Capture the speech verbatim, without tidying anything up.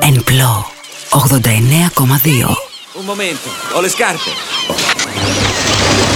Ενπλό ογδόντα εννέα κόμμα δύο. Un momento, ho le scarpe.